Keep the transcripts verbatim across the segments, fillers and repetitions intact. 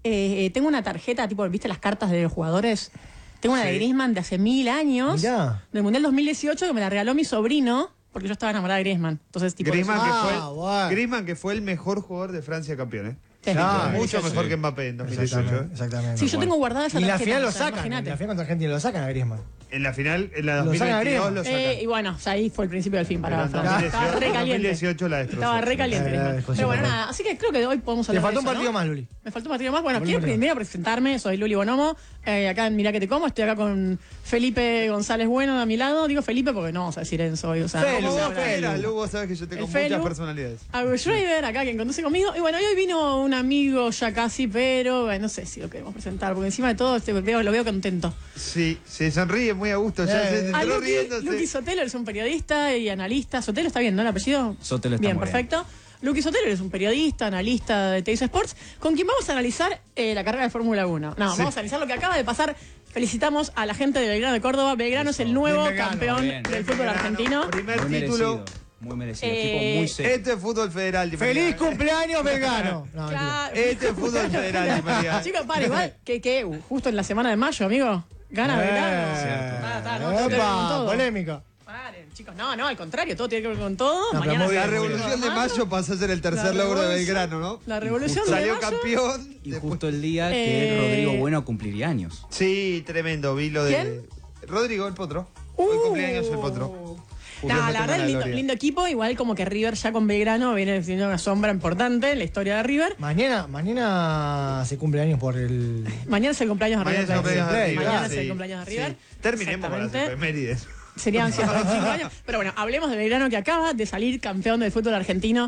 eh, tengo una tarjeta, tipo, ¿viste las cartas de los jugadores? Tengo una sí. de Griezmann de hace mil años, Mirá. del Mundial dos mil dieciocho, que me la regaló mi sobrino, porque yo estaba enamorada de Griezmann. Entonces, tipo, Griezmann, eso... que fue, ah, bueno. Griezmann, que fue el mejor jugador de Francia campeón, ¿eh? Ah, mucho sí. mejor que Mbappé en dos mil dieciocho. Exactamente, exactamente. Sí, yo tengo guardada esa tarjeta. Y en la final lo o sea, sacan, imagínate. en la final contra Argentina lo sacan a Griezmann. En la final, en la dos Lo mil veintidós lo sacan. Eh, y bueno, o sea, ahí fue el principio del fin para Pero en Francia. Estaba re caliente. dos mil dieciocho la destrozó. Estaba re caliente. Eh, Griezmann. después Pero sí, bueno, no. nada, así que creo que hoy podemos Te hablar faltó de un eso, partido ¿no? más, Luli. Me faltó un partido más. Bueno, Volvemos quiero a tener. primero presentarme. Soy Luli Bonomo. Eh, acá en Mirá que te como. Estoy acá con Felipe González Bueno a mi lado. Digo Felipe porque no vamos a decir Enzo hoy. O sea, Felu, no vamos a Felu. hablar. Mira, Lugo, sabes que yo tengo El muchas Felu. personalidades. A Schreiber, acá quien conduce conmigo. Y bueno, hoy vino un amigo ya casi, pero bueno, no sé si lo queremos presentar, porque encima de todo este, veo, lo veo contento. Sí, se sonríe muy a gusto. Ya Eh. se Ah, entró Luqui, riéndose. Luqui Sotelo es un periodista y analista. Sotelo está bien, ¿no? El apellido. Sotelo está bien, muy perfecto. Luqui Sotelo es un periodista, analista de Teis Sports, con quien vamos a analizar eh, la carrera de Fórmula uno. No, Sí. vamos a analizar lo que acaba de pasar. Felicitamos a la gente de Belgrano de Córdoba. Belgrano es el nuevo Bien, Belgrano, campeón bien. del fútbol Belgrano, argentino. Primer Muy título. merecido, muy merecido. Eh, Equipo muy serio. Este es fútbol federal. Di María. ¡Feliz cumpleaños, Belgrano! No, mentira. Claro. Este es fútbol federal, Di María. Chicos, para, igual que, que uh, justo en la semana de mayo, amigo. Gana Belgrano. Eh, Ah, está, no, tengo que ver con epa, todo. Paren, polémica. chicos, no, no, al contrario, todo tiene que ver con todo. No, pero Mañana muy La bien, muy revolución de Armando. mayo pasó a ser el tercer La logro de revolución- Belgrano, ¿no? La revolución de Salió mayo. campeón. Y después- justo el día que Eh, Rodrigo Bueno cumpliría años. Sí, tremendo. Vi lo de. ¿Quién? Rodrigo, el potro. Hoy Uh. cumpleaños el potro. No, Dios lo la tenga verdad, en la lindo, gloria. lindo equipo. Igual como que River ya con Belgrano viene siendo una sombra importante en la historia de River. Mañana, mañana se cumple años por el... Mañana es el cumpleaños de Mañana River. es el cumpleaños de Play. River, Mañana es sí. el cumpleaños de River. Sí. Terminemos con las Exactamente. efemérides. Serían ciento veinticinco años. Pero bueno, hablemos de Belgrano, que acaba de salir campeón del fútbol argentino.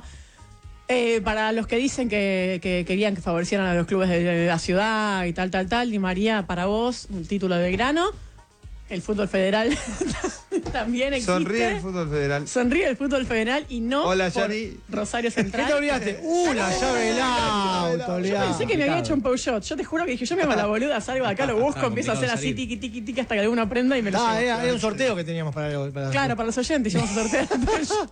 Eh, para los que dicen que, que querían que favorecieran a los clubes de, de la ciudad y tal, tal, tal, Di María, para vos, un título de Belgrano. El fútbol federal también existe. Sonríe el fútbol federal. Sonríe el fútbol federal y no Hola, por Yani. Rosario ¿Qué Central. te olvidaste? ¡Uh, la llave del auto! Yo olvidá. pensé que me había hecho un Peugeot. Yo te juro que dije, yo me hago la boluda, salgo de acá, lo busco, Ah, empiezo a hacer complicado así, salir. tiqui, tiqui, tiqui, hasta que alguno prenda y me lo Ah, llevo. era, era un sorteo que teníamos para... para Claro, para los oyentes, íbamos a sortear el Peugeot.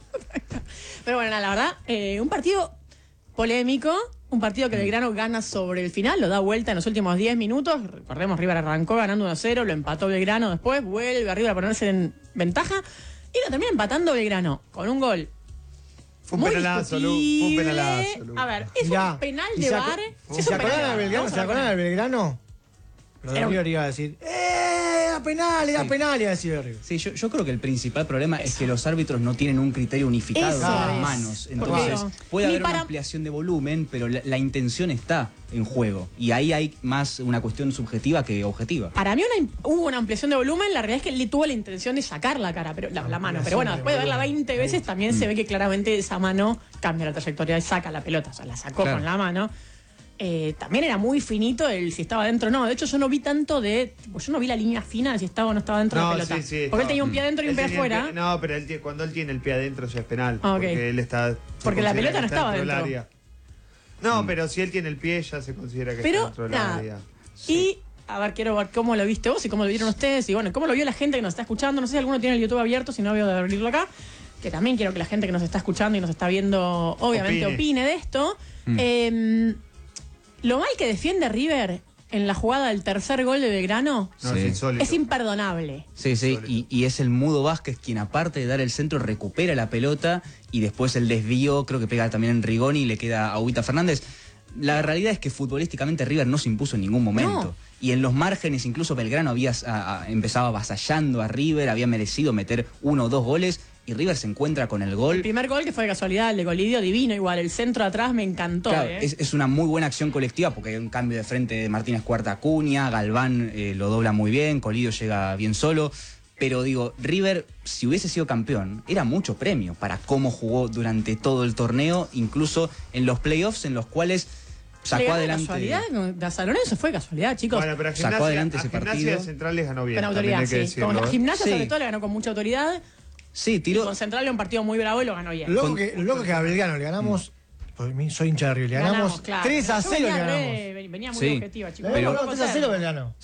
Pero bueno, la verdad, eh, un partido polémico, un partido que Belgrano gana sobre el final, lo da vuelta en los últimos diez minutos. Recordemos, River arrancó ganando uno a cero, lo empató Belgrano después, vuelve a River a ponerse en ventaja y lo termina empatando Belgrano con un gol. Fue un Muy penalazo, Lu. Fue un discutible. penalazo, Lu. A ver, es Mirá, un penal ¿y de se acu- VAR. ¿Se, Sí, es un penal acuerdan de del VAR. Belgrano? Vamos ¿Se a ver acuerdan del Belgrano? Los de Era un- River iba a decir, ¡eh! ¡Da penal, da penal! Iba a decir de River. Sí, yo, yo creo que el principal problema es que los árbitros no tienen un criterio unificado Eso en las es. manos. Porque Entonces, no. puede Ni haber para- una ampliación de volumen, pero la, la intención está en juego. Y ahí hay más una cuestión subjetiva que objetiva. Para mí una, hubo una ampliación de volumen, la realidad es que él tuvo la intención de sacar la cara, pero la, la mano. Pero bueno, después de verla veinte veces también se ve que claramente esa mano cambia la trayectoria y saca la pelota. O sea, la sacó Claro. con la mano. Eh, también era muy finito el si estaba dentro o no. De hecho, yo no vi tanto de. Tipo, yo no vi la línea fina de si estaba o no estaba dentro de No, la pelota. sí, sí, porque él estaba. tenía un pie adentro y un Él pie tenía el afuera. pie- No, pero él tiene- cuando él tiene el pie adentro ya es penal. Ah, ok. Porque él está. se Porque la considera pelota que no está estaba del dentro. área. No, pero si él tiene el pie ya se considera que Pero, está dentro del nada. área. Y, a ver, quiero ver cómo lo viste vos y cómo lo vieron ustedes. Y bueno, cómo lo vio la gente que nos está escuchando. No sé si alguno tiene el YouTube abierto, si no veo de abrirlo acá. Que también quiero que la gente que nos está escuchando y nos está viendo, obviamente, opine, Opine. de esto. Mm. Eh, lo mal que defiende River en la jugada del tercer gol de Belgrano No, Sí. es insólito. es imperdonable. Sí, sí, y, y es el Mudo Vázquez quien, aparte de dar el centro, recupera la pelota y después el desvío, creo que pega también en Rigoni y le queda a Agüita Fernández. La realidad es que futbolísticamente River no se impuso en ningún momento. No. Y en los márgenes, incluso Belgrano había a- a- empezado avasallando a River, había merecido meter uno o dos goles y River se encuentra con el gol. El primer gol, que fue de casualidad, el de Golidio, divino igual. El centro atrás me encantó. Claro, eh. es, es una muy buena acción colectiva porque hay un cambio de frente de Martínez Cuarta Acuña, Galván eh, lo dobla muy bien, Colidio llega bien solo. Pero digo, River, si hubiese sido campeón, era mucho premio para cómo jugó durante todo el torneo, incluso en los playoffs en los cuales Le sacó ganó adelante. casualidad, de San Lorenzo fue casualidad, chicos. Bueno, pero a Sacó Gimnasia, adelante a ese Gimnasia partido. Central les ganó bien. con también autoridad, hay que sí. decirlo, Con ¿eh? Gimnasia, Sí. sobre todo, le ganó con mucha autoridad. Sí, Y tiró. con Central un partido muy bravo y lo ganó bien. Lo loco Con- que, lo loco que a Belgrano le ganamos, porque mí soy hincha de River, le ganamos, claro. tres a Yo cero le venía ganamos. re- venía muy Sí. objetiva, chicos. Le Pero ganamos no tres a cero Belgrano. Sí,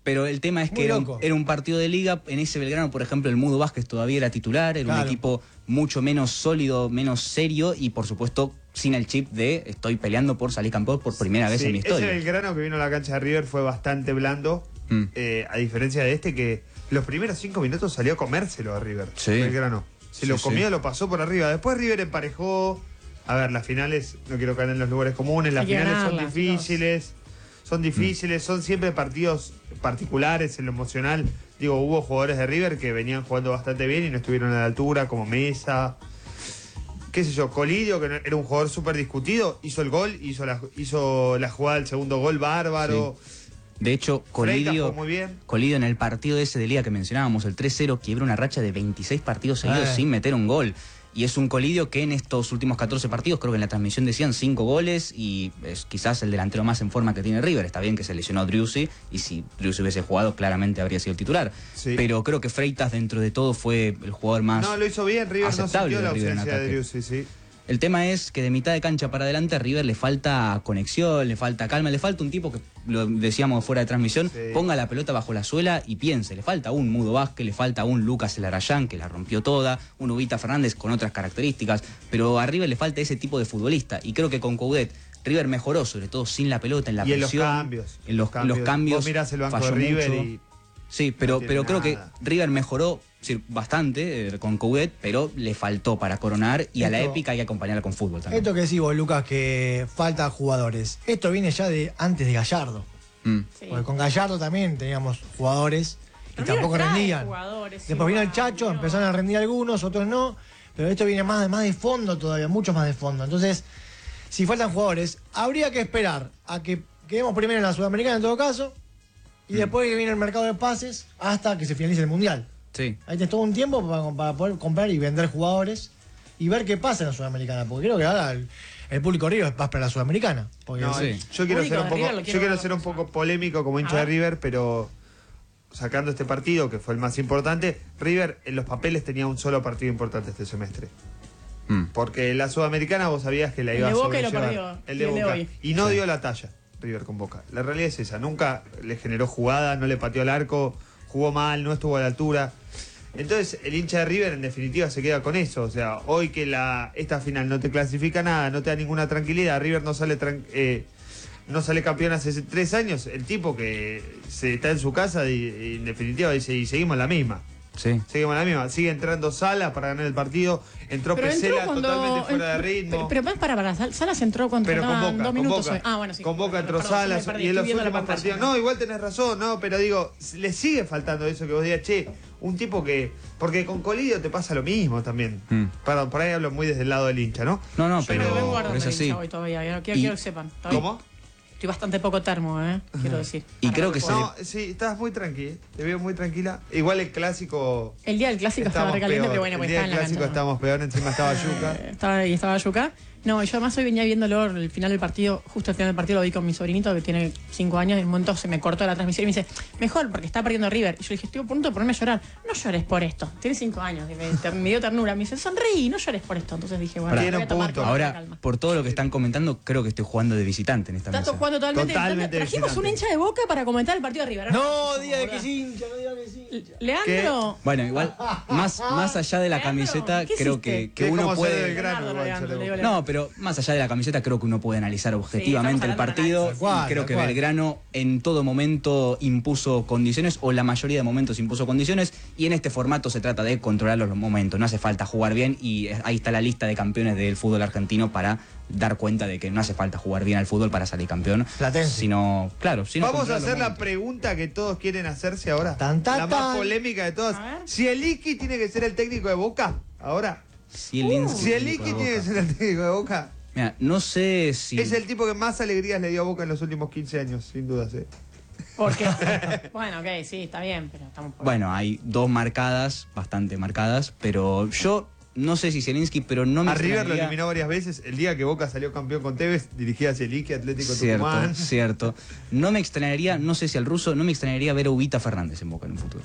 Pero el tema es Muy que era un, loco. era un partido de liga. En ese Belgrano, por ejemplo, el Mudo Vázquez todavía era titular. Era Claro. un equipo mucho menos sólido, menos serio y, por supuesto, sin el chip de estoy peleando por salir campeón por primera vez Sí, en mi ese historia. Belgrano que vino a la cancha de River fue bastante blando, Mm. eh, a diferencia de este que los primeros cinco minutos salió a comérselo a River. Sí. Belgrano. Se Sí, lo sí. comió, lo pasó por arriba. Después River emparejó. A ver, las finales, no quiero caer en los lugares comunes, las Hay que finales son ganarlas, difíciles. Son difíciles, son siempre partidos particulares en lo emocional. Digo, hubo jugadores de River que venían jugando bastante bien y no estuvieron a la altura, como Mesa. Qué sé yo, Colidio, que no- era un jugador súper discutido, hizo el gol, hizo la, hizo la jugada del segundo gol bárbaro. De hecho, Freitas Colidio, jugó muy bien. Colidio en el partido ese de liga que mencionábamos, el tres cero, quiebra una racha de veintiséis partidos seguidos Eh. sin meter un gol. Y es un Colidio que en estos últimos catorce partidos, creo que en la transmisión decían cinco goles y es quizás el delantero más en forma que tiene River. Está bien que se lesionó Driussi y si Driussi hubiese jugado claramente habría sido el titular. Sí. Pero creo que Freitas dentro de todo fue el jugador más... No, lo hizo bien, River no aceptable sintió la de River en ausencia de ataque. Driussi, sí. El tema es que de mitad de cancha para adelante a River le falta conexión, le falta calma, le falta un tipo que, lo decíamos fuera de transmisión, Sí. ponga la pelota bajo la suela y piense. Le falta un Mudo Vázquez, le falta un Lucas Elarayán, que la rompió toda, un Ubita Fernández con otras características, pero a River le falta ese tipo de futbolista. Y creo que con Coudet River mejoró, sobre todo sin la pelota, en la Y en los presión. cambios. En los, los cambios. Vos mirás el banco de falló River mucho. y... Sí, pero, no tiene pero creo que nada. River mejoró sí, bastante eh, con Coudet, pero le faltó para coronar y a la Esto- épica hay que acompañarla con fútbol también. Esto que decís vos, Lucas, que falta jugadores. Esto viene ya de antes de Gallardo. Mm. Sí. Porque con Gallardo también teníamos jugadores y River tampoco trae rendían. jugadores, Después vino el igual, Chacho, ¿no? empezaron a rendir algunos, otros no. Pero esto viene más, más de fondo todavía, mucho más de fondo. Entonces, si faltan jugadores, habría que esperar a que quedemos primero en la Sudamericana en todo caso. Y después que viene el mercado de pases hasta que se finalice el Mundial. Sí. Ahí tenés todo un tiempo para, para poder comprar y vender jugadores y ver qué pasa en la Sudamericana. Porque creo que ahora el, el público River va para la Sudamericana. Porque No, Sí. yo quiero Público ser un de poco, River lo yo quiero quiero ver ser un como poco polémico como hincha A de ver. River, pero sacando este partido, que fue el más importante, River en los papeles tenía un solo partido importante este semestre. Mm. Porque la Sudamericana vos sabías que la El iba de a Boca y lo sobrellevar. perdió, El y de el de Boca. hoy. Y no dio la talla River con Boca. La realidad es esa. Nunca le generó jugada, no le pateó al arco, jugó mal, no estuvo a la altura. Entonces el hincha de River en definitiva se queda con eso. O sea, hoy que la esta final no te clasifica nada, no te da ninguna tranquilidad, River no sale tran- eh, no sale campeón hace tres años, el tipo que se está en su casa y, y en definitiva dice, y seguimos la misma. Sí. Seguimos la misma. Sigue entrando Sala para ganar el partido. Entró Pero entró Pesela cuando- totalmente fuera de ritmo. Pero, pero, pero para, para, Sal- Salas entró cuando Pero con faltaban Boca, dos con minutos Boca. hoy. Ah, bueno, sí. Con Boca entró Perdón, sí me Salas perdí, y en estoy los viendo la últimos pantalla. partidos. No, igual tenés razón, no, pero digo, le sigue faltando eso que vos digas, che, un tipo que. Porque con Colidio te pasa lo mismo también. Mm. Perdón, por ahí hablo muy desde el lado del hincha, ¿no? No, no, Yo pero, me vengo pero guardando es el así. hincha hoy todavía. Quiero, Y- quiero que sepan. Todavía ¿Cómo? Estoy bastante poco termo, ¿eh? Quiero decir. Y Para creo no que jugar. No, sí, estás muy tranquila. Te veo muy tranquila. Igual el clásico. El día del clásico estaba estábamos recaliente, peor. pero bueno, el pues día estaba del en la clásico cancha. estábamos peor, encima estaba Yuca. Eh, Estaba ahí, estaba Yuka. No, yo además hoy venía viéndolo, el final del partido, justo al final del partido lo vi con mi sobrinito que tiene cinco años, y en un momento se me cortó la transmisión y me dice, mejor porque está perdiendo River. Y yo le dije, estoy a punto de ponerme a llorar. No llores por esto. Tienes cinco años. Y me, te- me dio ternura. Me dice, sonreí, no llores por esto. Entonces dije, bueno, Tiene voy a un tomar punto. con Ahora, calma. por todo lo que están comentando, creo que estoy jugando de visitante en esta Estás mesa. jugando totalmente. Totalmente Trajimos un visitante. hincha de Boca para comentar el partido de River. No, diga de boluda. que es hincha, no diga que es hincha. Leandro. Bueno, igual, más, más allá de la Leandro, camiseta, ¿qué creo hiciste? que, que Que uno como ser puede... del grano, Leonardo, igual, Leandro, yo le le digo. digo No, pero más allá de la camiseta, creo que uno puede analizar objetivamente el estamos hablando de partido. análisis. Tal cual, Y creo tal que cual. Belgrano en todo momento impuso condiciones, o la mayoría de momentos impuso condiciones, y en este formato se trata de controlar los momentos. No hace falta jugar bien, y ahí está la lista de campeones del fútbol argentino para dar cuenta de que no hace falta jugar bien al fútbol para salir campeón. Platense. Sino, claro, sino Vamos a controlar los hacer la momentos. pregunta que todos quieren hacerse ahora. Tan, tan, la más tan. polémica de todas. A ver. Si el Iki tiene que ser el técnico de Boca, ahora. Si el Lince- Si el Iki tiene que ser el técnico de Boca, Mira, no sé si... es el tipo que más alegrías le dio a Boca en los últimos quince años, sin dudas. ¿eh? Porque, bueno, ok, sí, está bien, pero estamos por... Bueno, hay dos marcadas, bastante marcadas, pero yo no sé si Zielinski, pero no me A River lo extrañaría- eliminó varias veces. El día que Boca salió campeón con Tevez, dirigía hacia el Iki, Atlético Cierto, Tucumán. cierto. No me extrañaría, no sé si al ruso, no me extrañaría ver a Ubita Fernández en Boca en un futuro.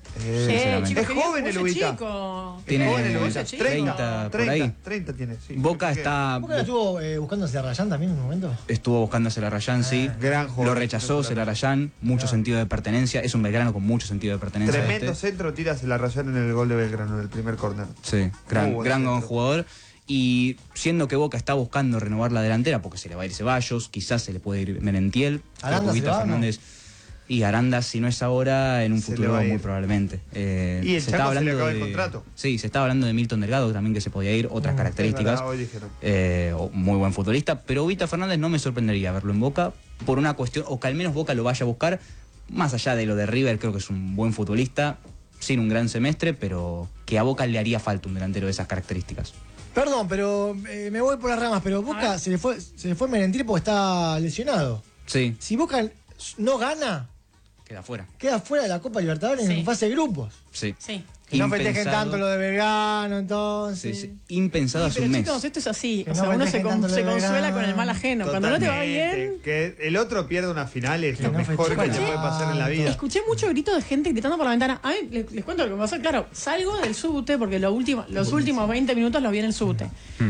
Eh, Eh, chicos, es que viene joven el mucho Ubita. chico. Tiene Es joven el Mucho Ubita. chico. treinta, por treinta, ahí. treinta tiene, sí. Boca Creo que- está. ¿Boca la estuvo eh, buscándose a Rayán también en un momento? Estuvo buscándose a Rayán, sí. Gran joven. Lo rechazó Celarayán, mucho sentido de pertenencia. Es un Belgrano con mucho sentido de pertenencia. Tremendo este. centro, tiras la Rayán en el gol de Belgrano, en el primer córner. Sí, gran, Muy buen gran centro. jugador. Y siendo que Boca está buscando renovar la delantera, porque se le va a ir Ceballos, quizás se le puede ir Merentiel, Aranda se le va, ¿no? Fernández. Y Aranda, si no es ahora, en un Se le futuro va a ir. muy probablemente. Eh, Y el se Chaco estaba se le hablando acaba el de- contrato. Sí, se estaba hablando de Milton Delgado también, que se podía ir, otras Mm, características. Es verdad, hoy dijeron. Eh, o- muy buen futbolista, pero Ubita Fernández no me sorprendería verlo en Boca por una cuestión, o que al menos Boca lo vaya a buscar, más allá de lo de River, creo que es un buen futbolista, sin un gran semestre, pero que a Boca le haría falta un delantero de esas características. Perdón, pero eh, me voy por las ramas, pero Boca se le fue, se le fue Merentiel porque está lesionado. Sí, Si Boca no gana, queda fuera. queda fuera de la Copa Libertadores Sí. en fase de grupos. Sí. Sí. Que no festejen Impensado. tanto lo de Belgrano, Sí, entonces. sí. Impensado Sí, hace pero un mes. chicos, esto es así. Que O no sea, uno se, festejen con- tanto lo se de consuela verano. con el mal ajeno. Cuando no te va Totalmente. bien. Que el otro pierda una final es Que lo no mejor que te festejen puede pasar en la tanto. vida. Escuché mucho grito de gente gritando por la ventana. A mí les, les cuento lo que me pasó. Claro, salgo del subte porque lo último, los últimos veinte minutos los vi en el subte.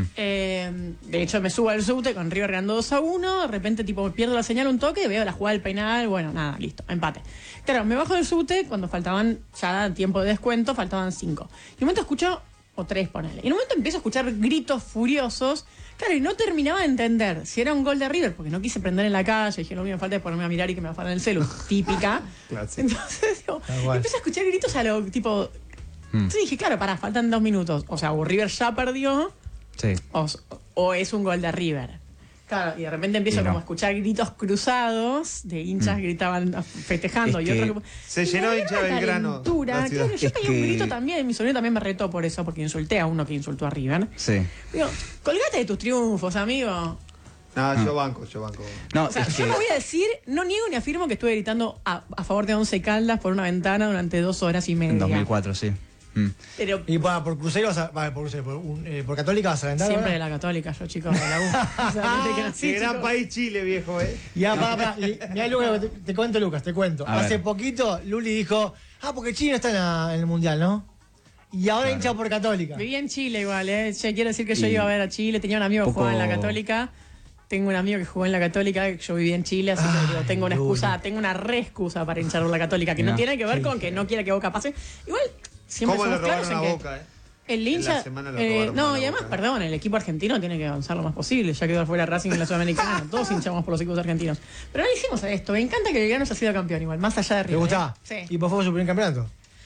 Eh, de hecho, me subo al subte con River ganando dos a uno. De repente, tipo, pierdo la señal un toque, veo la jugada del penal. Bueno, nada, listo, empate. Claro, me bajo del subte cuando faltaban ya tiempo de descuento, faltaban cinco. Y un momento escucho, o tres, ponele. Y en un momento empiezo a escuchar gritos furiosos. Claro, y no terminaba de entender si era un gol de River, porque no quise prender en la calle. Dije, lo único que me falta es ponerme a mirar y que me afanen el celu. Típica. Clásico. Entonces, digo, Tal cual. empiezo a escuchar gritos a lo tipo. Entonces dije, claro, pará, faltan dos minutos. O sea, o River ya perdió, Sí. o, o es un gol de River. Claro, y de repente empiezo Y no. como a escuchar gritos cruzados de hinchas que gritaban festejando Es y que otros que- se y llegó me de dio hincha una Belgrano, calentura. la ciudad. Claro, yo Es pegué un que- grito también, mi sobrino también me retó por eso, porque insulté a uno que insultó a River. Sí. Digo, colgate de tus triunfos, amigo. No, yo banco, yo banco. No, O sea, es yo que- no voy a decir, no niego ni afirmo que estuve gritando a, a favor de Once Caldas por una ventana durante dos horas y media. en dos mil cuatro, sí. Mm. Pero Y para, por Cruzeiro, vas a- va, por, Cruzeiro, por, un- eh, por Católica vas a alentar. siempre de ahora? la Católica, yo, chicos, de la U. O sea, desde que nací, Qué gran chicos. país Chile, viejo, ¿eh? Y ya, pará, pará, y- mirá, Lucas, te, te cuento, Lucas, te cuento. A Hace ver. poquito, Luli dijo, ah, porque Chile no está en, la- en el Mundial, ¿no? Y ahora hincha por Católica. Viví en Chile igual, ¿eh? Che, quiero decir que yo Y- iba a ver a Chile, tenía un amigo que Poco- jugaba en la Católica. Tengo un amigo que jugó en la Católica, yo viví en Chile, así que Ay, digo, tengo una Luli. excusa, tengo una re excusa para hinchar por la Católica, que no No. tiene que ver Sí. con que no quiera que Boca pase. Igual, siempre ¿Cómo le somos claros robaron en a que Boca, eh? el En hincha. la semana lo eh, robaron no, a y además, Boca. perdón, el equipo argentino tiene que avanzar lo más posible. Ya quedó fuera Racing en la Sudamericana. Todos hinchamos por los equipos argentinos. Pero no hicimos esto. Me encanta que Belgrano haya sido campeón igual, más allá de ¿Te River. gusta? ¿eh? Sí. Y por fue su primer campeonato.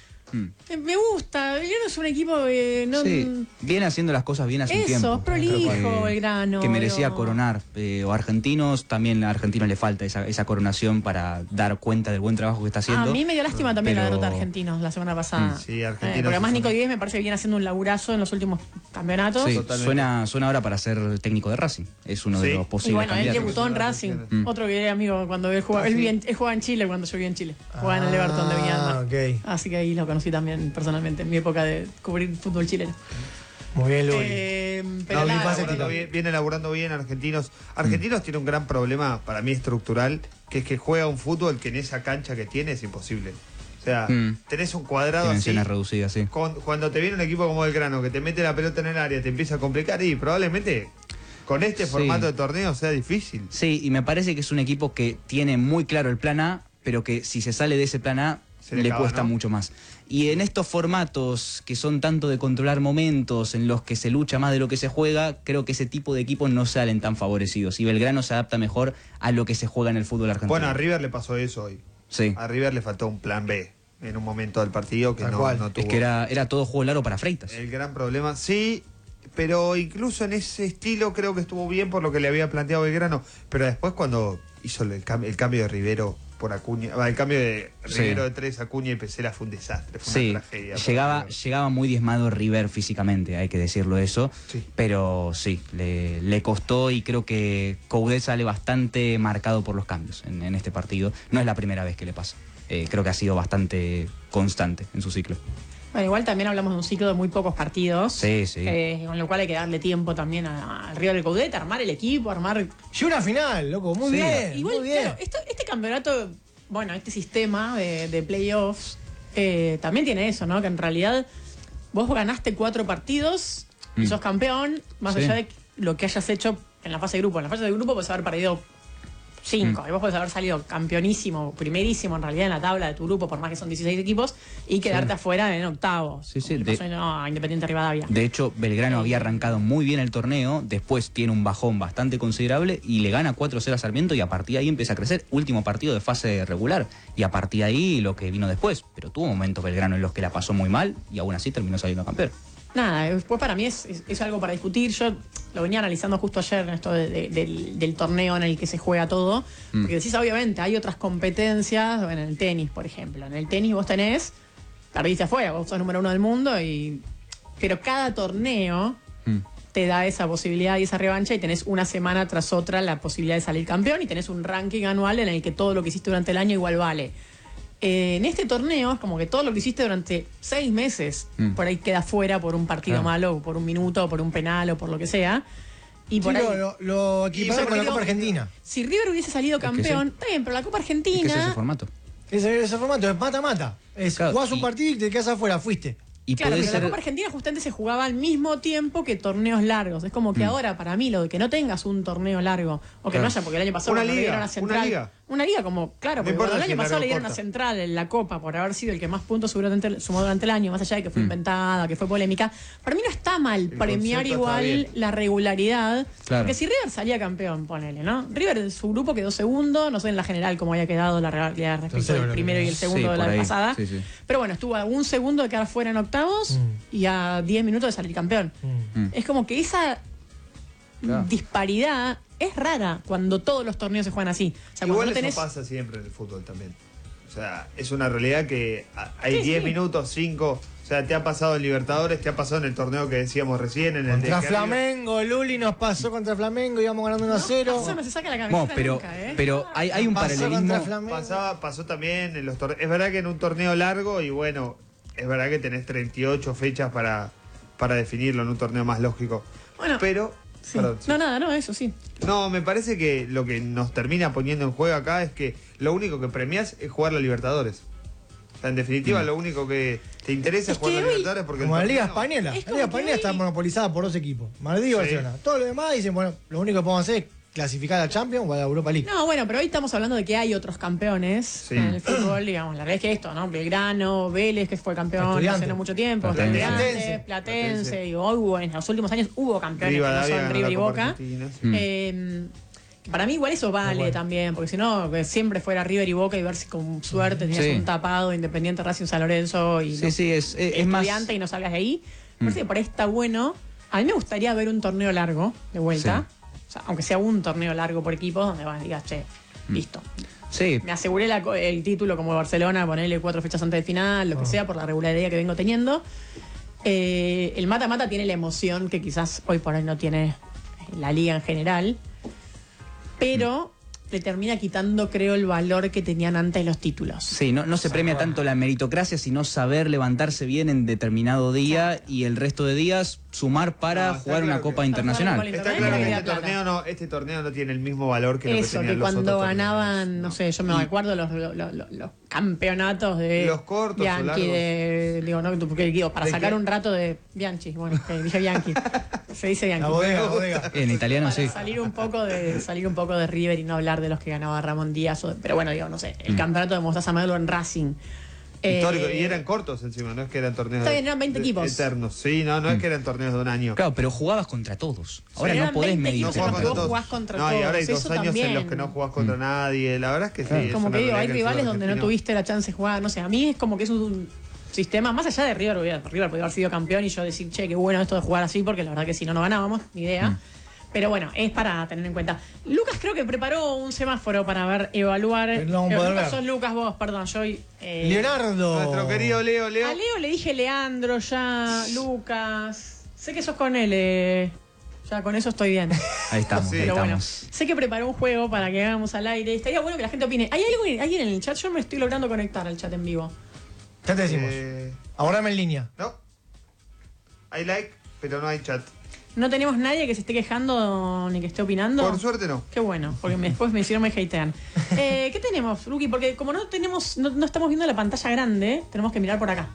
Eh, Me gusta. Belgrano es un equipo que no. Sí, viene haciendo las cosas bien hace un Eso, tiempo. es prolijo, Creo que- Belgrano. Que merecía digo. coronar. Eh, o argentinos, también a argentinos le falta esa, esa coronación para dar cuenta del buen trabajo que está haciendo. A mí me dio lástima también la Pero- derrota de Argentinos la semana pasada. Mm, sí, Eh, Argentinos porque además hizo- Nico Díez me parece que viene haciendo un laburazo en los últimos campeonatos. Sí, Totalmente. suena, suena ahora para ser técnico de Racing. Es uno de Sí. los Y posibles bueno, él candidatos. debutó en Racing. Mm. Otro que era amigo cuando él jugaba. Ah, él, sí. vivía en- él jugaba en Chile cuando yo vivía en Chile. Jugaba en el Everton de Viñanda. Ah, ok. Así que ahí lo conocí también personalmente en mi época de cubrir fútbol chileno. Muy bien, Luli. Eh, pero No, Luli nada, pase viene, tiro. laburando bien, viene laburando bien Argentinos. Argentinos tiene un gran problema, para mí estructural, que es que juega un fútbol que en esa cancha que tiene es imposible. O sea, Mm. tenés un cuadrado así. Dimensiones reducidas, sí. con- cuando te viene un equipo como Belgrano que te mete la pelota en el área, te empieza a complicar y probablemente con este Sí. formato de torneo sea difícil. Sí, y me parece que es un equipo que tiene muy claro el plan A, pero que si se sale de ese plan A, Se le le acaba, cuesta ¿no? mucho más. Y en estos formatos que son tanto de controlar momentos, en los que se lucha más de lo que se juega, creo que ese tipo de equipos no salen tan favorecidos. Y Belgrano se adapta mejor a lo que se juega en el fútbol argentino. Bueno, a River le pasó eso hoy. Sí. A River le faltó un plan B en un momento del partido que Tal no, cual. no tuvo. Es que era, era todo juego largo para Freitas. El gran problema, sí, pero incluso en ese estilo creo que estuvo bien por lo que le había planteado Belgrano. Pero después cuando hizo el, cam- el cambio de Rivero por Acuña, va, el cambio de Sí. Rivero de tres Acuña y Pesela fue un desastre, fue Sí, una tragedia. llegaba, River. llegaba muy diezmado River físicamente, hay que decirlo eso. Sí. Pero sí, le, le costó y creo que Coudet sale bastante marcado por los cambios en, en este partido. No es la primera vez que le pasa. Eh, creo que ha sido bastante constante en su ciclo. Bueno, igual también hablamos de un ciclo de muy pocos partidos. Sí, sí. eh, con lo cual hay que darle tiempo también a- al River del Coudet, armar el equipo, armar. Y una final, loco, muy Sí. bien. Igual, muy bien. claro, esto- este campeonato, bueno, este sistema de, de playoffs eh, también tiene eso, ¿no? Que en realidad vos ganaste cuatro partidos y Mm. sos campeón, más Sí. allá de lo que hayas hecho en la fase de grupo. En la fase de grupo puedes haber perdido cinco, Mm. y vos podés haber salido campeonísimo, primerísimo en realidad en la tabla de tu grupo, por más que son dieciséis equipos, y quedarte afuera en octavos. Sí, sí, Como le de- pasó, no, a Independiente Rivadavia. De hecho, Belgrano había arrancado muy bien el torneo, después tiene un bajón bastante considerable y le gana cuatro cero a Sarmiento y a partir de ahí empieza a crecer. Último partido de fase regular y a partir de ahí lo que vino después. Pero tuvo momentos Belgrano en los que la pasó muy mal y aún así terminó saliendo campeón. Nada, después para mí es, es, es algo para discutir. Yo lo venía analizando justo ayer en esto de- de- del, del torneo en el que se juega todo. Mm. Porque decís, obviamente, hay otras competencias, bueno, en el tenis, por ejemplo. En el tenis vos tenés, perdiste afuera, vos sos número uno del mundo, y pero cada torneo Mm. te da esa posibilidad y esa revancha y tenés una semana tras otra la posibilidad de salir campeón y tenés un ranking anual en el que todo lo que hiciste durante el año igual vale. Eh, en este torneo es como que todo lo que hiciste durante seis meses Mm. por ahí queda fuera por un partido Claro. malo, o por un minuto, o por un penal, o por lo que sea. Y por Sí, ahí, lo, lo, lo equipararon Y con la porque Copa digo, Argentina. si River hubiese salido que campeón, sí. está bien, pero la Copa Es que es ese Argentina. formato. Ese, ese formato es mata-mata. Es Claro, jugás un y- partido y te quedas afuera, fuiste. Y Claro, puede pero ser... la Copa Argentina justamente se jugaba al mismo tiempo que torneos largos. Es como que Mm. ahora, para mí, lo de que no tengas un torneo largo, o que Claro. no haya, porque el año pasado Una cuando le liga, dieron a una Central. liga. Una liga como, claro, No porque importa cuando el si año es pasado largo le o dieron a corta. Central en la Copa por haber sido el que más puntos seguramente sumó durante el año, más allá de que fue Mm. inventada, que fue polémica. Para mí no está mal premiar concepto está igual bien. la regularidad. Claro. Porque si River salía campeón, ponele, ¿no? River en su grupo quedó segundo, no sé en la general cómo había quedado la realidad respecto Tercero, del creo primero que y el sí, segundo de por la ahí. vez pasada. Sí, sí. Pero bueno, estuvo a un segundo de quedar fuera en octavos Mm. y a diez minutos de salir campeón. Mm. Mm. Es como que esa Claro. disparidad es rara cuando todos los torneos se juegan así. O sea, Igual cuando no eso tenés. pasa siempre en el fútbol también. O sea, es una realidad que a- hay Sí, diez sí. minutos, cinco. O sea, te ha pasado en Libertadores, te ha pasado en el torneo que decíamos recién, en el Contra de Flamengo, Luli nos pasó contra Flamengo, íbamos ganando uno a cero. Eso no se saca la camiseta Bueno, pero, nunca, ¿eh? pero hay, hay un Pasó paralelismo... contra Flamengo. Pasaba, pasó también en los torneos. Es verdad que en un torneo largo, y bueno, es verdad que tenés treinta y ocho fechas para, para definirlo en un torneo más lógico. Bueno, Pero, sí. perdón, sí. No, nada, no, eso sí. No, me parece que lo que nos termina poniendo en juego acá es que lo único que premias es jugar la Libertadores. O sea, en definitiva, Mm. lo único que te interesa es Es jugar que la hoy- Libertadores porque el Como la Liga torneo- Española. Es La como Liga que Española hoy- está monopolizada por dos equipos, Madrid y Sí. Barcelona. Todo lo demás dicen, bueno, lo único que podemos hacer es clasificar a la Champions o a la Europa League. No, bueno, pero hoy estamos hablando de que hay otros campeones Sí. en el fútbol, digamos. La verdad es que esto, ¿no? Belgrano, Vélez, que fue campeón Estudiantes. hace no mucho tiempo, Platense. Estudiantes, Platense, Platense. y hoy hubo, en los últimos años hubo campeones que no Rivadavia son ganó River la y Copa Boca. Argentina, sí. Mm. Eh, que para mí igual eso vale bueno. también, porque si no, que siempre fuera River y Boca y ver si con suerte tenías Sí. un tapado Independiente Racing San Lorenzo y Sí, no- sí, es, es, es más... estudiante y no salgas de ahí. Mm. Me parece que por ahí está bueno. A mí me gustaría ver un torneo largo de vuelta. O sea, aunque sea un torneo largo por equipo, donde vas, digas, che, Mm. listo. Sí, Me aseguré la co- el título como Barcelona, ponerle cuatro fechas antes del final, lo que Ah. sea, por la regularidad que vengo teniendo. Eh, el mata-mata tiene la emoción que quizás hoy por hoy no tiene la liga en general, pero le termina quitando, creo, el valor que tenían antes los títulos. sí, no, no se premia tanto la meritocracia, sino saber levantarse bien en determinado día y el resto de días sumar para No, está jugar una claro copa que- internacional. Para jugar Está Internet claro y que que este da plata. torneo, no, este torneo no tiene el mismo valor que lo que Eso, tenían que los cuando otros ganaban, torneos, no sé, yo me acuerdo los, los, los- los campeonatos de Los cortos o Bianchi, largos. de, digo, no, porque digo, para ¿De sacar qué? un rato de Bianchi, bueno, que dije Bianchi, se dice Bianchi. La bodega, la bodega. En italiano Para sí. salir un poco de salir un poco de River y no hablar de los que ganaba Ramón Díaz, o- pero bueno, digo, no sé, el Mm. campeonato de Mostaza Maduro en Racing. Histórico, Eh, y eran cortos encima, no es que eran torneos Está bien, eran veinte de- equipos. eternos. Sí, no, no es que eran torneos de un año. Claro, pero jugabas contra todos. Ahora Sí, no eran podés veinte medir. No equipos, jugás pero contra vos todos. jugás contra No, y ahora hay todos, dos eso años en los también. que no jugás contra nadie. La verdad es que sí. es Como una que digo, realidad hay el rivales fútbol donde no argentino- tuviste la chance de jugar, no sé, a mí es como que es un sistema, más allá de River, porque River podía haber sido campeón y yo decir, che, qué bueno esto de jugar así, porque la verdad que si no, no ganábamos, ni idea. Mm. Pero bueno, es para tener en cuenta. Lucas creo que preparó un semáforo para ver, evaluar. Pero no vamos a Eh, poder Lucas ver. sos Lucas vos, perdón, yo... Eh, Leonardo. Nuestro querido Leo, Leo. A Leo le dije Leandro ya, Lucas. Sé que sos con él, eh. Ya con eso estoy bien. Ahí estamos, Sí. ahí Pero bueno, estamos. sé que preparó un juego para que hagamos al aire. Estaría bueno que la gente opine. ¿Hay algo, alguien en el chat? Yo me estoy logrando conectar al chat en vivo. Ya te decimos. Eh, Ahora en línea. no. Hay like, pero no hay chat. No tenemos nadie que se esté quejando ni que esté opinando. Por suerte no. Qué bueno, porque me- después me hicieron me hatean. Eh, ¿Qué tenemos, Luqui? Porque como no tenemos, no, no estamos viendo la pantalla grande, tenemos que mirar por acá.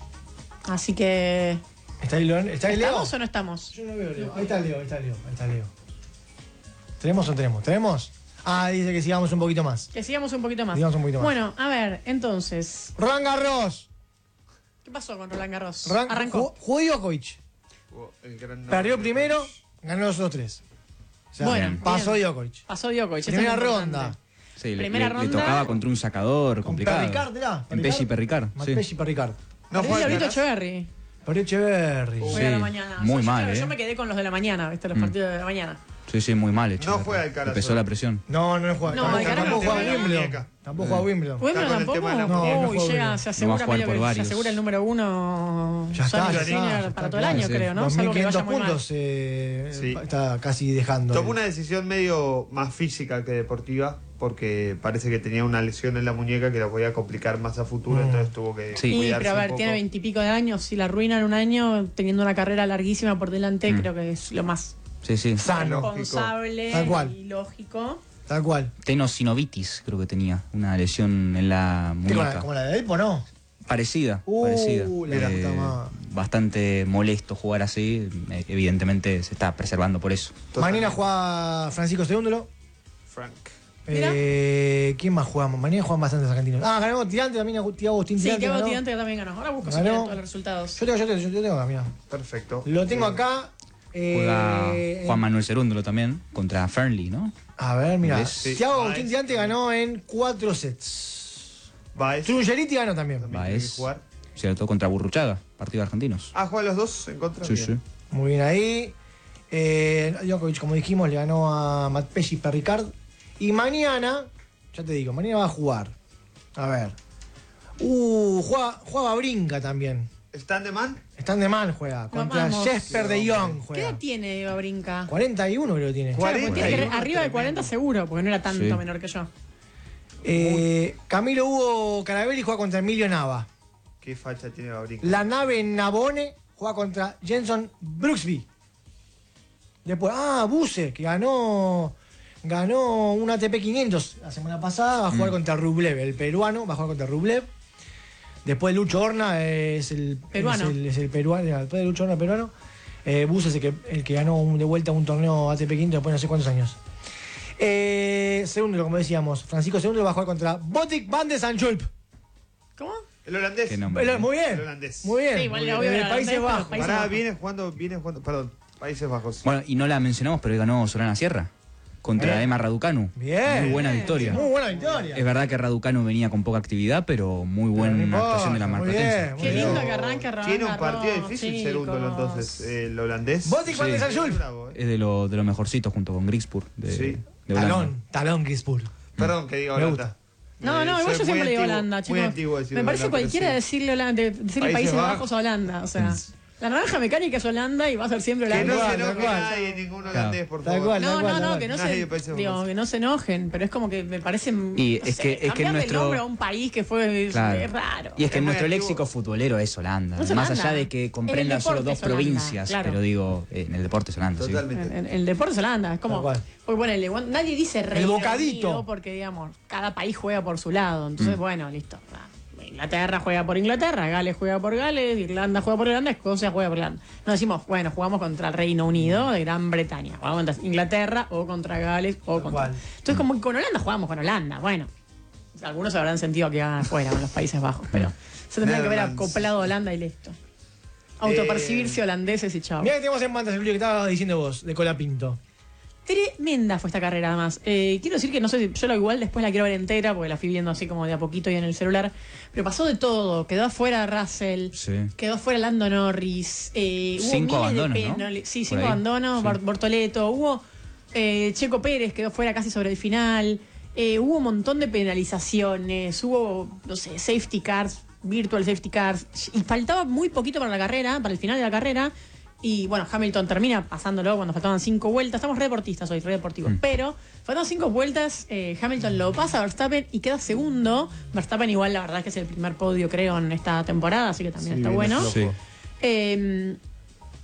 Así que. ¿Está ahí, León? ¿Está ahí Leo? ¿Estamos o no estamos? Yo no veo Leo. Ahí está Leo, ahí está Leo, ahí está Leo. ¿Tenemos o no tenemos? ¿Tenemos? Ah, dice que sigamos un poquito más. Que sigamos un poquito más. Sigamos un poquito más. Bueno, a ver, entonces. Roland Garros. ¿Qué pasó con Roland Garros? Ran- Arrancó. Ju- Jugó Djokovic. El gran nombre. Perdió primero, ganó los otros tres. O sea, Bueno, pasó bien. Djokovic. Pasó Djokovic. eso Primera es lo ronda. importante. Sí, le, Primera le- le ronda. tocaba contra un sacador Con complicado. Perricard, ¿era? En Pesci Perricard, sí. Pesci Perricard. No Perdió fue Diablito Alcaraz. Echeverry. Perdió Echeverry. Hoy Sí, a la mañana. muy O sea, yo mal, creo que ¿eh? Yo me quedé con los de la mañana, ¿viste? Los Mm. partidos de la mañana. Sí, sí, muy mal hecho. No fue Alcaraz. Empezó la presión. No, no juega. No, tampoco, Alcaraz tampoco no juega juega. Wimbledon. Muñeca. Tampoco juega Wimbledon. Wimbledon con el tampoco. tema de la No, muñeca. no Uy, juega llega, bien. se asegura, No va a jugar medio por que se varios. asegura el número uno. Ya está, Sonny ya Sinner está, ya para está, todo el claro, año, sí. creo, ¿no? dos Salvo mil que vaya quinientos muy mal. puntos eh, Sí. está casi dejando. Tomó una decisión medio más física que deportiva, porque parece que tenía una lesión en la muñeca que la podía complicar más a futuro, Mm. entonces tuvo que Sí. Y, cuidarse pero a un ver, poco. tiene veintipico de años. Si la arruinan un año, teniendo una carrera larguísima por delante, Mm. creo que es lo más Sí, sí. Sano. responsable Tal cual. y lógico. Tal cual. Tenosinovitis, creo que tenía. Una lesión en la ¿Qué, como, la, muñeca. como la de Elpo, no? Parecida, Uh, parecida. la puta madre. Bastante molesto jugar así. eh, Evidentemente se está preservando por eso. Totalmente. Mañana juega Francisco Segúndolo. Frank. Mira. Eh, ¿Quién más jugamos? Mañana juegan bastantes argentinos. Ah, ganó Tirante también, Tiago Agustín Sí, Tirante. Tiago ganó. Tirante que también ganó. Ahora busco si Ganó. quieren todos los resultados. Yo tengo, yo tengo, yo tengo acá, mira. Perfecto. Lo tengo Eh, acá. eh, Juega Juan Manuel Cerúndolo también contra Fernley, ¿no? A ver, mira. Sí. Tiago Ah, Agustín es- Tirante ganó en cuatro sets. Baez. Trungeliti ganó también. También Baez. tiene que jugar. Cierto, contra Burruchaga, partido de argentinos. Ah, juegan los dos en contra. Sí, Bien. sí. Muy bien ahí. Eh, Djokovic, como dijimos, le ganó a Matt Pesci Perricard. Y mañana, ya te digo, mañana va a jugar. A ver. Uh, juega, juega Brinca también. ¿Están de man? Están de mal juega. Contra vamos. Jesper de Jong ¿Qué juega. edad tiene Eva Brinca? cuarenta y uno creo que tiene. Claro, porque tiene que cuarenta y uno, arriba de cuarenta tremendo. seguro, porque no era tanto Sí. menor que yo. Eh, Camilo Hugo Carabelli juega contra Emilio Nava. ¿Qué facha tiene Gabriel? La nave Navone juega contra Jenson Brooksby. Después, ah, Buse, que ganó ganó un A T P quinientos la semana pasada, va a jugar contra Rublev, el peruano, va a jugar contra Rublev. Después Lucho Horna es el Peruano. Es el, es el peruano, después de Lucho Horna peruano. Eh, Buse es el que, el que ganó un- de vuelta un torneo A T P quinientos después de no sé cuántos años. Eh, segundo, como decíamos, Francisco Segundo va a jugar contra Botic van de Sanchulp. ¿Cómo? El holandés. Qué nombre. Muy bien. El holandés. Muy bien. Sí, igual Muy le bien. obvio De era Países holandés, pero Bajos. Países Pará, Bajos. viene jugando, viene jugando, perdón, Países Bajos. Bueno, y no la mencionamos, pero hoy ganó Sorana Sierra contra Bien. Emma Raducanu. Bien. Muy buena victoria. Muy buena victoria. Es verdad que Raducanu venía con poca actividad, pero muy Pero no buena importa, actuación de la muy marplatense. bien, muy Qué bien. lindo que arranque Roland Tiene un partido Garros, difícil segundo chicos. entonces, el holandés. Botic van de Sí. Sanchulp. Bravo, eh. Es de lo, de lo mejorcito junto con Grigspur de, Sí. de Holanda. Talón, talón Gisburg. Perdón que diga Me Holanda. gusta. No, Eh, no, igual soy yo muy siempre le digo antiguo- Holanda, muy chicos. antiguo decir Me parece Holanda, pero cualquiera sí. decirle, Holanda, de- decirle Países Países Bajos. Bajos a Holanda. O sea, la naranja mecánica es Holanda y va a ser siempre Que Holanda. no se Tal enoje cual. nadie, ningún holandés, por Tal favor. cual. No, no, tal no, cual. que no Nadie de se, Países digo, Bajos. que no se enojen, pero es como que me parece Y no es sé, que- es que cambiarle nuestro- el nombre a un país que fue es- Claro. es raro. Y es que Es muy nuestro antiguo. léxico futbolero es Holanda. No es Más Holanda. allá de que En comprenda el solo deporte dos es Holanda, provincias, claro. pero digo, eh, en el deporte es Holanda. sí. Totalmente. En, en el deporte es Holanda, es como. Tal cual. Porque bueno, el- nadie dice Reino bocadito. Unido porque, digamos, cada país juega por su lado. Entonces, bueno, listo. Ah, Inglaterra juega por Inglaterra, Gales juega por Gales, Irlanda juega por Irlanda, Escocia juega por Irlanda. No decimos, bueno, jugamos contra el Reino Unido de Gran Bretaña, jugamos contra Inglaterra o contra Gales o Tal contra. cual. Entonces, como que con Holanda jugamos con Holanda, bueno. Algunos habrán sentido que hagan afuera con los Países Bajos, pero se tendría que haber Netherlands. acoplado a Holanda y listo. Autopercibirse holandeses y chao. Mira que tenemos en pantalla, Julio, que estabas diciendo vos, de Colapinto. Tremenda fue esta carrera, además. Eh, quiero decir que no sé si yo lo igual después la quiero ver entera, porque la fui viendo así como de a poquito y en el celular. Pero pasó de todo. Quedó afuera Russell, Sí. quedó afuera Lando Norris. Eh, hubo Cinco miles de abandonos, ¿no? penales. Sí, Por cinco ahí. abandonos. Sí. Bor- Bortoleto. Hubo eh, Checo Pérez, quedó fuera casi sobre el final. Eh, hubo un montón de penalizaciones. Hubo, no sé, safety cars, virtual safety cars. Y faltaba muy poquito para la carrera, para el final de la carrera. Y bueno, Hamilton termina pasándolo cuando faltaban cinco vueltas. Estamos re deportistas hoy, re deportivos. Mm. Pero faltaban cinco vueltas, eh, Hamilton lo pasa a Verstappen y queda segundo. Verstappen igual, la verdad es que es el primer podio, creo, en esta temporada, así que también Sí, está viene bueno. flojo. Sí. Eh,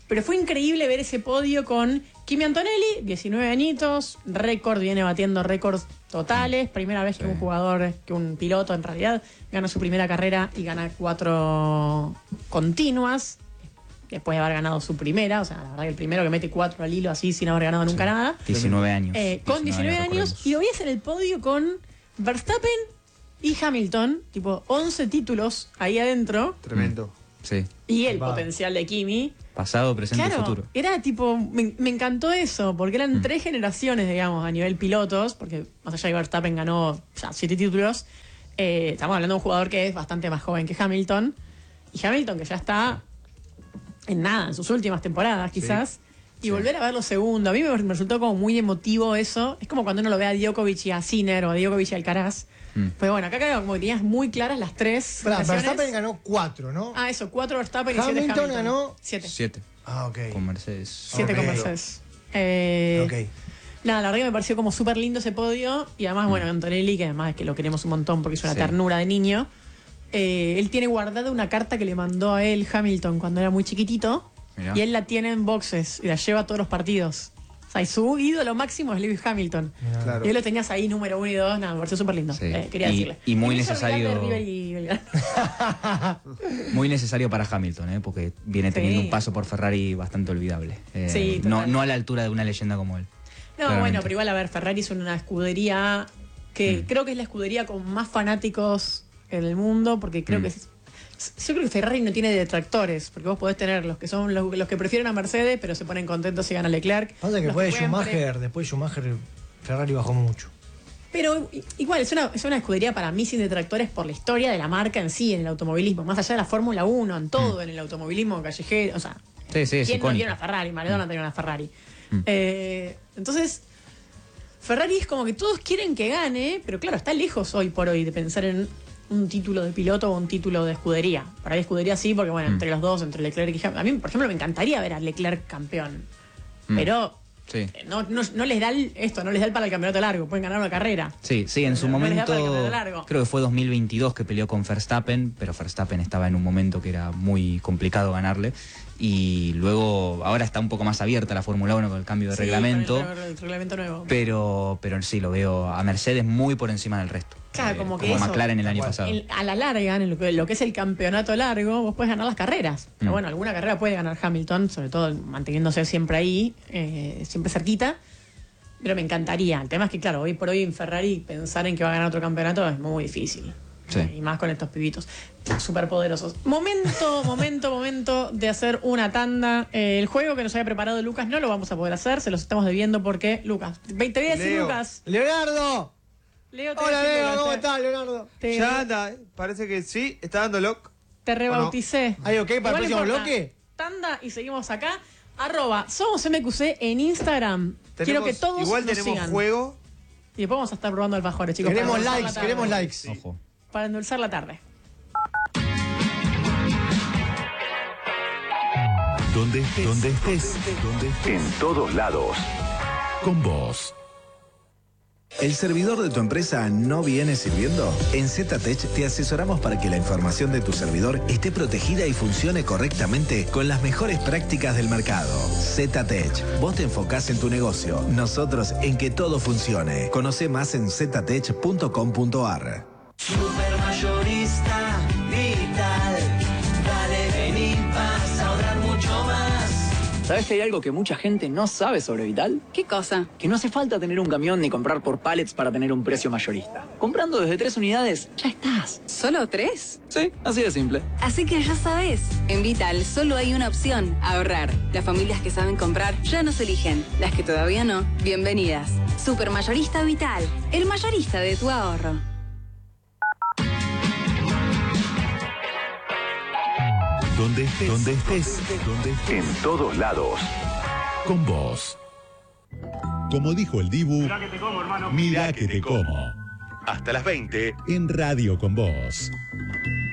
Pero fue increíble ver ese podio con Kimi Antonelli, diecinueve añitos, récord, viene batiendo récords totales. Primera vez que Sí. un jugador, que un piloto en realidad, gana su primera carrera y gana cuatro continuas. Después de haber ganado su primera, o sea, la verdad que el primero que mete cuatro al hilo así sin haber ganado nunca nada. diecinueve años. Eh, con diecinueve años, recordemos. y lo veías en el podio con Verstappen y Hamilton, tipo once títulos ahí adentro, Tremendo. Sí. y el Va. potencial de Kimi. Pasado, presente y Claro, futuro. era tipo, me, me encantó eso, porque eran tres generaciones, digamos, a nivel pilotos, porque más allá de que Verstappen ganó ya siete títulos, eh, estamos hablando de un jugador que es bastante más joven que Hamilton, y Hamilton que ya está en nada, en sus últimas temporadas quizás, y Sí. volver a verlo segundo, a mí me, me resultó como muy emotivo eso, es como cuando uno lo ve a Djokovic y a Sinner, o a Djokovic y a Alcaraz, Mm. pero bueno, acá creo como que tenías muy claras las tres Pará, versiones. Verstappen ganó cuatro, ¿no? Ah, eso, cuatro Verstappen y siete Hamilton Hamilton. ganó Siete. Siete. Ah, ok. Con Mercedes. Siete con Ok. Mercedes. Eh, Ok. Nada, la verdad que me pareció como súper lindo ese podio. Y además, bueno, Antonelli, que además es que lo queremos un montón porque es una Sí. ternura de niño. eh, él tiene guardada una carta que le mandó a él Hamilton cuando era muy chiquitito. Mirá. Y él la tiene en boxes y la lleva a todos los partidos. O sea, y su ídolo máximo es Lewis Hamilton. Claro. Y él lo tenías ahí número uno y dos. Nada, me pareció súper lindo. Sí. Eh, quería Y- decirle. y muy me hizo olvidar de necesario- River y Belgrano. Muy necesario para Hamilton, ¿eh? Porque viene Sí. teniendo un paso por Ferrari bastante olvidable. Eh, Sí, no, total. no a la altura de una leyenda como él. No, Claramente. bueno, pero igual, a ver, Ferrari es una escudería que Mm. creo que es la escudería con más fanáticos en el mundo, porque creo Mm. que es- yo creo que Ferrari no tiene detractores, porque vos podés tener los que son los, los que prefieren a Mercedes, pero se ponen contentos si gana Leclerc. Pasa que los después de pueden pre- Schumacher, después de Schumacher, Ferrari bajó mucho. Pero i- igual, es una, es una escudería para mí sin detractores por la historia de la marca en sí, en el automovilismo, más allá de la Fórmula uno, en todo, en el automovilismo callejero, o sea, Sí, sí, es ¿quién no tiene icónico. una Ferrari? Maradona tenía una Ferrari. Mm. Eh, entonces, Ferrari es como que todos quieren que gane, pero claro, está lejos hoy por hoy de pensar en un título de piloto o un título de escudería. Para mí escudería sí, porque bueno, Mm. entre los dos, entre Leclerc y Hamilton. A mí, por ejemplo, me encantaría ver a Leclerc campeón. Mm. Pero Sí. eh, no, no, no les da el- esto, no les da el para el campeonato largo, pueden ganar una carrera. Sí, sí, en su No les da momento, para el campeonato largo. creo que fue dos mil veintidós que peleó con Verstappen, pero Verstappen estaba en un momento que era muy complicado ganarle. Y luego, ahora está un poco más abierta la Fórmula uno con el cambio de Sí, reglamento, con el, el reglamento nuevo. pero, pero sí, lo veo a Mercedes muy por encima del resto. Claro, Eh, como que eso, McLaren el año tal cual. pasado. El- a la larga, en lo que, lo que es el campeonato largo, vos puedes ganar las carreras. Pero Mm. bueno, alguna carrera puede ganar Hamilton, sobre todo manteniéndose siempre ahí, eh, siempre cerquita. Pero me encantaría. El tema es que, claro, hoy por hoy en Ferrari pensar en que va a ganar otro campeonato es muy difícil. Sí. Eh, y más con estos pibitos súper poderosos. Momento, momento, momento de hacer una tanda. Eh, el juego que nos había preparado Lucas no lo vamos a poder hacer, se los estamos debiendo porque, Lucas, te voy a decir, Leo. Lucas. ¡Leonardo! Leo, te voy a Hola, decir, Leo, Lucas, ¿cómo te- estás, Leonardo? te- Ya anda, eh. Parece que sí, está dando lock. Te rebauticé. ¿Hay ok para el Igual no próximo importa. bloque? Tanda y seguimos acá. Arroba, somos M Q C en Instagram. Quiero Tenemos- que todos igual nos tenemos sigan. juego. Y después vamos a estar probando alfajores, chicos. Queremos para endulzar likes, la tarde. queremos likes. Ojo. Para endulzar la tarde. Donde estés, donde estés, donde estés. En todos lados. Con vos. ¿El servidor de tu empresa no viene sirviendo? En ZTech te asesoramos para que la información de tu servidor esté protegida y funcione correctamente con las mejores prácticas del mercado. ZTech, vos te enfocás en tu negocio, nosotros en que todo funcione. Conoce más en ztech punto com punto ar. Supermayorista Vital. Dale, vení, vas a ahorrar mucho más. ¿Sabes que hay algo que mucha gente no sabe sobre Vital? ¿Qué cosa? Que no hace falta tener un camión ni comprar por pallets para tener un precio mayorista. Comprando desde tres unidades, ya estás. ¿Solo tres? Sí, así de simple. Así que ya sabes, en Vital solo hay una opción, ahorrar. Las familias que saben comprar ya nos eligen. Las que todavía no, bienvenidas. Supermayorista Vital, el mayorista de tu ahorro. Donde estés, donde estés, donde estés. En todos lados. Con vos. Como dijo el Dibu, mirá que te como, hermano. Mirá que te como. Hasta las veinte en Radio con Vos.